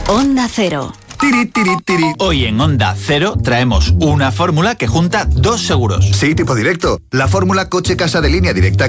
Onda Cero. Tiri, tiri, tiri. Hoy en Onda Cero traemos una fórmula que junta dos seguros. Sí, tipo directo. La fórmula coche-casa de línea directa